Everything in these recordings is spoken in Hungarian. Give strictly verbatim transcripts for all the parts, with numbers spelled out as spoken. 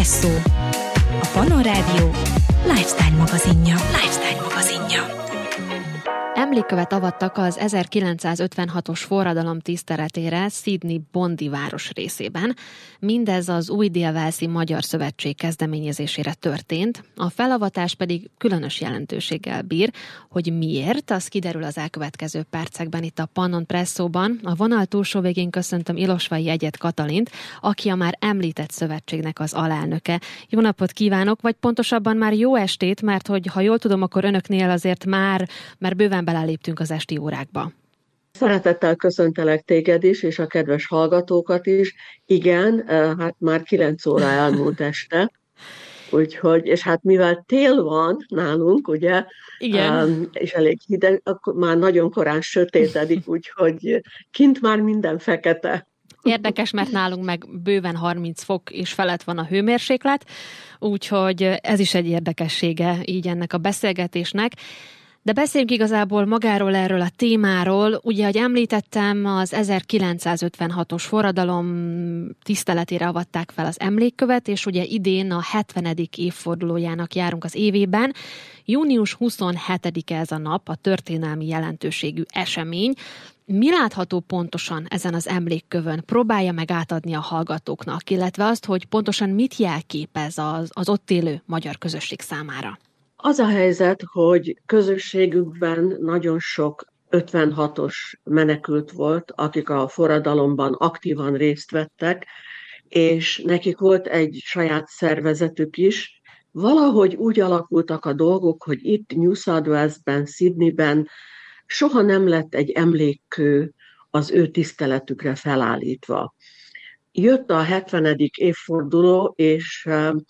Presszó. A Pannon Rádió lifestyle magazinja. Lifestyle magazinja. Emlékkövet avattak az ezerkilencszázötvenhatos forradalom tiszteletére Sydney Bondi város részében. Mindez az új Dél-Walesi Magyar Szövetség kezdeményezésére történt, a felavatás pedig különös jelentőséggel bír. Hogy miért, az kiderül az elkövetkező percekben itt a Pannon Presszóban. A vonal túlsó végén köszöntöm Ilosvai Egyed Katalint, aki a már említett szövetségnek az alelnöke. Jó napot kívánok, vagy pontosabban már jó estét, mert hogy ha jól tudom, akkor önöknél azért már, már bőven beleléptünk az esti órákba. Szeretettel köszöntelek téged is, és a kedves hallgatókat is. Igen, hát már kilenc óra elmúlt este, úgyhogy, és hát mivel tél van nálunk, ugye, igen. és elég hideg, akkor már nagyon korán sötétedik, úgyhogy kint már minden fekete. Érdekes, mert nálunk meg bőven harminc fok és felett van a hőmérséklet, úgyhogy ez is egy érdekessége így ennek a beszélgetésnek. De beszéljünk igazából magáról, erről a témáról. Ugye, ahogy említettem, az ezerkilencszázötvenhatos forradalom tiszteletére avatták fel az emlékkövet, és ugye idén a hetvenedik évfordulójának járunk az évében. június huszonhetedike ez a nap, a történelmi jelentőségű esemény. Mi látható pontosan ezen az emlékkövön? Próbálja meg átadni a hallgatóknak, illetve azt, hogy pontosan mit jelképez az, az ott élő magyar közösség számára. Az a helyzet, hogy közösségükben nagyon sok ötvenhatos menekült volt, akik a forradalomban aktívan részt vettek, és nekik volt egy saját szervezetük is. Valahogy úgy alakultak a dolgok, hogy itt New South Walesben, Sydneyben soha nem lett egy emlékkő az ő tiszteletükre felállítva. Jött a hetvenedik évforduló, és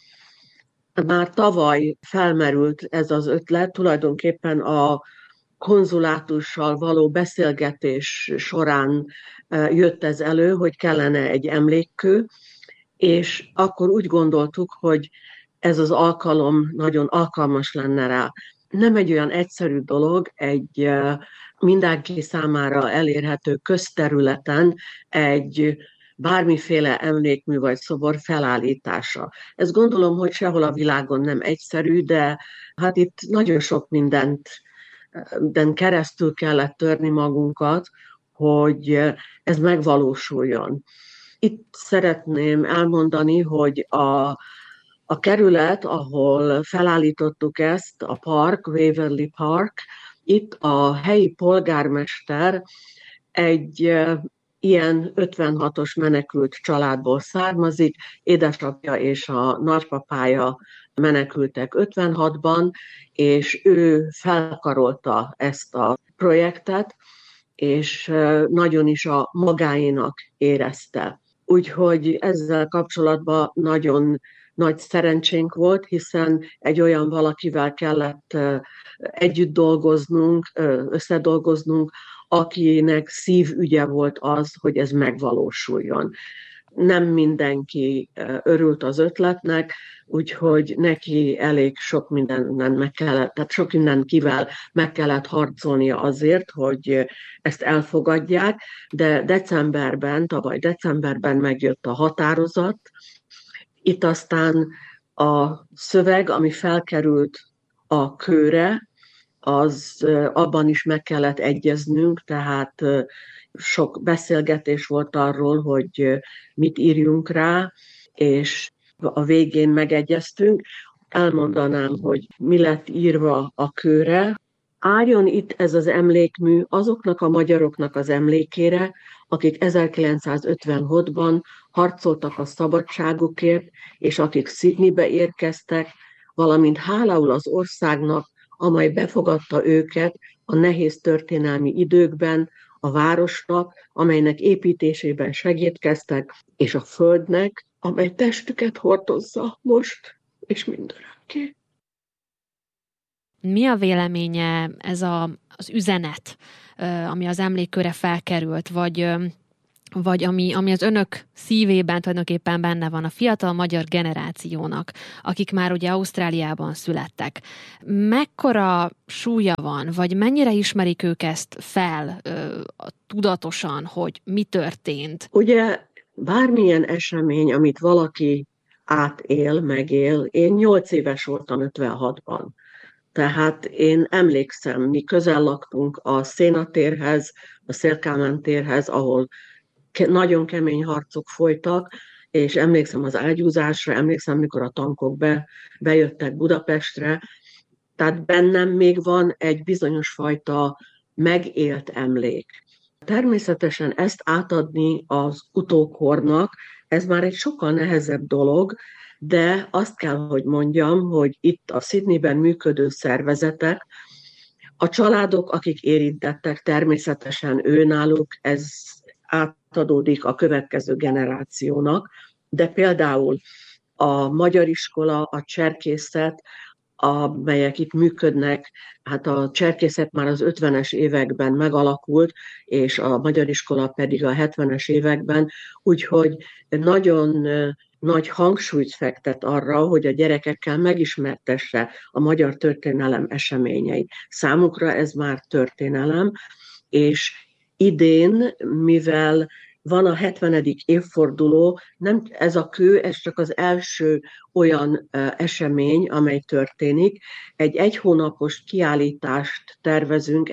már tavaly felmerült ez az ötlet, tulajdonképpen a konzulátussal való beszélgetés során jött ez elő, hogy kellene egy emlékkő, és akkor úgy gondoltuk, hogy ez az alkalom nagyon alkalmas lenne rá. Nem egy olyan egyszerű dolog, egy mindenki számára elérhető közterületen egy bármiféle emlékmű vagy szobor felállítása. Ezt gondolom, hogy sehol a világon nem egyszerű, de hát itt nagyon sok mindent de keresztül kellett törni magunkat, hogy ez megvalósuljon. Itt szeretném elmondani, hogy a, a kerület, ahol felállítottuk ezt, a park, Waverley Park, itt a helyi polgármester egy ilyen ötvenhatos menekült családból származik, édesapja és a nagypapája menekültek ötvenhatban, és ő felkarolta ezt a projektet, és nagyon is a magáénak érezte. Úgyhogy ezzel kapcsolatban nagyon nagy szerencsénk volt, hiszen egy olyan valakivel kellett együtt dolgoznunk, összedolgoznunk, akinek szívügye volt az, hogy ez megvalósuljon. Nem mindenki örült az ötletnek, úgyhogy neki elég sok mindenen meg kellett, tehát sok mindenkivel meg kellett harcolnia azért, hogy ezt elfogadják, de decemberben, tavaly decemberben megjött a határozat. Itt aztán a szöveg, ami felkerült a kőre, az abban is meg kellett egyeznünk, tehát sok beszélgetés volt arról, hogy mit írjunk rá, és a végén megegyeztünk. Elmondanám, hogy mi lett írva a kőre. Álljon itt ez az emlékmű azoknak a magyaroknak az emlékére, akik ezerkilencszázötvenhatban harcoltak a szabadságukért, és akik Sydneybe érkeztek, valamint hálául az országnak, amely befogadta őket a nehéz történelmi időkben, a városnak, amelynek építésében segítkeztek, és a földnek, amely testüket hordozza most és mindörökké. Mi a véleménye ez a, az üzenet, ami az emlékkőre felkerült, vagy, vagy ami, ami az önök szívében tulajdonképpen benne van, a fiatal magyar generációnak, akik már ugye Ausztráliában születtek? Mekkora súlya van, vagy mennyire ismerik ők ezt fel tudatosan, hogy mi történt? Ugye bármilyen esemény, amit valaki átél, megél. Én nyolc éves voltam ötvenhatban. Tehát én emlékszem, mi közel laktunk a Szénatérhez, a Széll-Kálmán térhez, ahol ke- nagyon kemény harcok folytak, és emlékszem az ágyúzásra, emlékszem, mikor a tankok be, bejöttek Budapestre, tehát bennem még van egy bizonyos fajta megélt emlék. Természetesen ezt átadni az utókornak, ez már egy sokkal nehezebb dolog, de azt kell, hogy mondjam, hogy itt a Sydneyben működő szervezetek, a családok, akik érintettek, természetesen őnáluk ez átadódik a következő generációnak, de például a magyar iskola, a cserkészet, amelyek itt működnek, hát a cserkészet már az ötvenes években megalakult, és a magyar iskola pedig a hetvenes években, úgyhogy nagyon nagy hangsúlyt fektet arra, hogy a gyerekekkel megismertesse a magyar történelem eseményeit. Számukra ez már történelem, és idén, mivel van a hetvenedik évforduló, nem ez a kő, ez csak az első olyan esemény, amely történik. Egy egy hónapos kiállítást tervezünk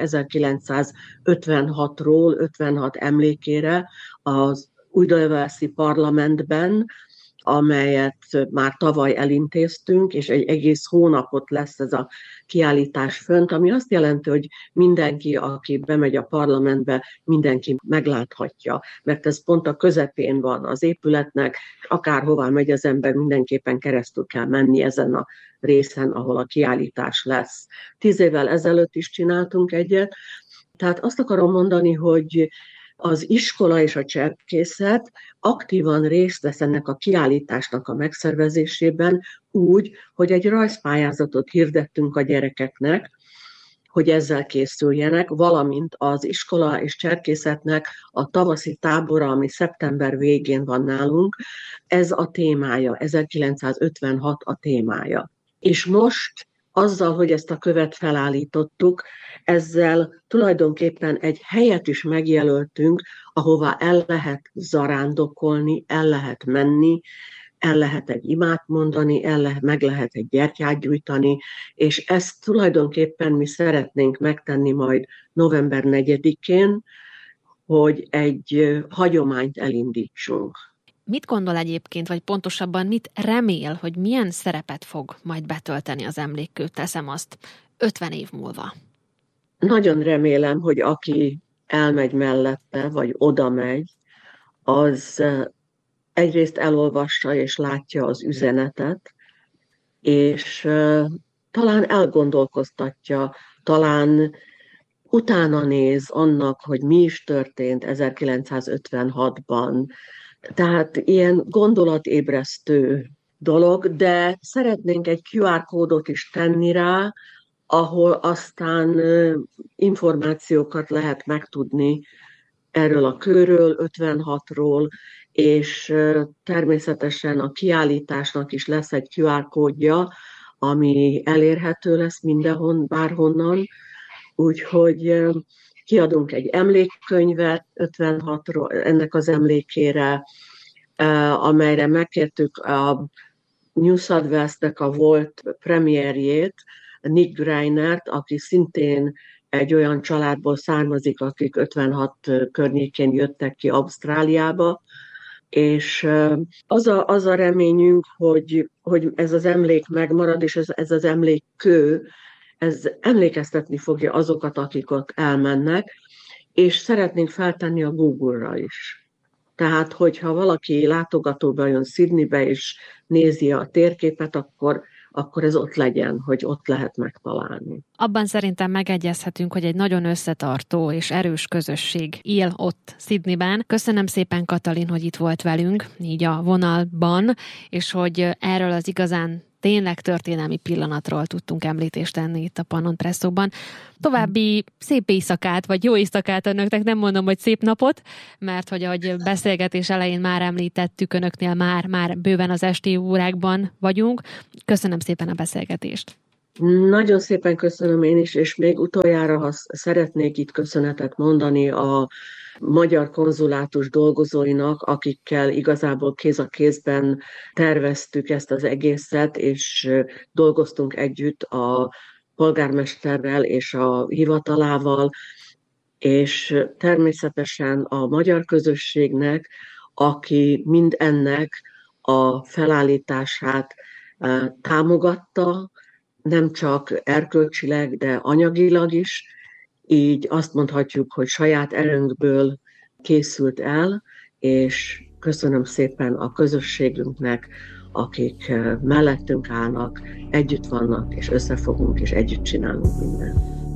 ezerkilencszázötvenhatról, ötvenhat emlékére az Újdaövelszi Parlamentben, amelyet már tavaly elintéztünk, és egy egész hónapot lesz ez a kiállítás fönt, ami azt jelenti, hogy mindenki, aki bemegy a parlamentbe, mindenki megláthatja, mert ez pont a közepén van az épületnek, akárhová megy az ember, mindenképpen keresztül kell menni ezen a részen, ahol a kiállítás lesz. Tíz évvel ezelőtt is csináltunk egyet, tehát azt akarom mondani, hogy az iskola és a cserkészet aktívan részt vesz ennek a kiállításnak a megszervezésében úgy, hogy egy rajzpályázatot hirdettünk a gyerekeknek, hogy ezzel készüljenek, valamint az iskola és cserkészetnek a tavaszi tábora, ami szeptember végén van nálunk, ez a témája, ezerkilencszázötvenhat a témája. És most azzal, hogy ezt a követ felállítottuk, ezzel tulajdonképpen egy helyet is megjelöltünk, ahová el lehet zarándokolni, el lehet menni, el lehet egy imát mondani, el lehet, meg lehet egy gyertyát gyújtani, és ezt tulajdonképpen mi szeretnénk megtenni majd november negyedikén, hogy egy hagyományt elindítsunk. Mit gondol egyébként, vagy pontosabban mit remél, hogy milyen szerepet fog majd betölteni az emlékkő, teszem azt, ötven év múlva? Nagyon remélem, hogy aki elmegy mellette, vagy oda megy, az egyrészt elolvassa és látja az üzenetet, és talán elgondolkoztatja, talán utána néz annak, hogy mi is történt ezerkilencszázötvenhatban. Tehát ilyen gondolatébresztő dolog, de szeretnénk egy kú er kódot is tenni rá, ahol aztán információkat lehet megtudni erről a kőről, ötvenhatról, és természetesen a kiállításnak is lesz egy kú er kódja, ami elérhető lesz mindenhon, bárhonnan, úgyhogy kiadunk egy emlékkönyvet ötvenhatról, ennek az emlékére, amelyre megkértük a New South Wales-nek a volt premierjét, Nick Greinert, aki szintén egy olyan családból származik, akik ötvenhat környékén jöttek ki Ausztráliába, és az a, az a reményünk, hogy, hogy ez az emlék megmarad, és ez, ez az emlékkő, ez emlékeztetni fogja azokat, akik ott elmennek, és szeretnénk feltenni a Google-ra is. Tehát, hogyha valaki látogatóba jön Sydneybe, és nézi a térképet, akkor akkor ez ott legyen, hogy ott lehet megtalálni. Abban szerintem megegyezhetünk, hogy egy nagyon összetartó és erős közösség él ott Sydneyben. Köszönöm szépen, Katalin, hogy itt volt velünk, így a vonalban, és hogy erről az igazán tényleg történelmi pillanatról tudtunk említést tenni itt a Pannon Presszóban. További szép éjszakát, vagy jó éjszakát önöknek, nem mondom, hogy szép napot, mert hogy ahogy beszélgetés elején már említettük, önöknél már, már bőven az esti órákban vagyunk. Köszönöm szépen a beszélgetést. Nagyon szépen köszönöm én is, és még utoljára, ha szeretnék itt köszönetet mondani a magyar konzulátus dolgozóinak, akikkel igazából kéz a kézben terveztük ezt az egészet, és dolgoztunk együtt a polgármesterrel és a hivatalával, és természetesen a magyar közösségnek, aki mind ennek a felállítását támogatta, nem csak erkölcsileg, de anyagilag is. Így azt mondhatjuk, hogy saját erőnkből készült el, és köszönöm szépen a közösségünknek, akik mellettünk állnak, együtt vannak, és összefogunk, és együtt csinálunk mindent.